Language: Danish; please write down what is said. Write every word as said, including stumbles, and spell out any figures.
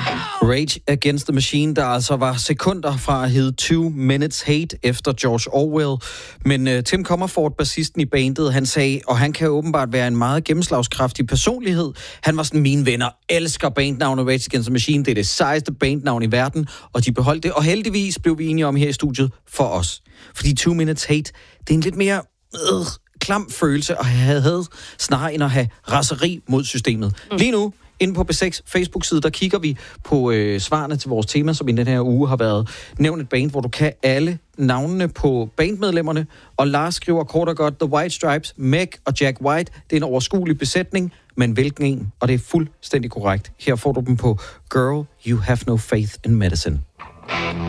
Rage Against the Machine, der altså var sekunder fra at hedde Two Minutes Hate efter George Orwell. Men uh, Tim Comerford, bassisten i bandet, han sagde, og han kan åbenbart være en meget gennemslagskraftig personlighed. Han var sådan, mine venner elsker bandnavnet Rage Against the Machine. Det er det sejeste bandnavn i verden, og de beholdt det. Og heldigvis blev vi enige om her i studiet for os. Fordi Two Minutes Hate, det er en lidt mere øh, klam følelse at have had, snarere end at have raseri mod systemet. Mm. Lige nu, inde på B seks Facebook-side, der kigger vi på øh, svarene til vores tema, som i den her uge har været nævnt et band, hvor du kan alle navnene på bandmedlemmerne. Og Lars skriver kort og godt, The White Stripes, Meg og Jack White. Det er en overskuelig besætning, men hvilken en? Og det er fuldstændig korrekt. Her får du dem på Girl, You Have No Faith in Medicine.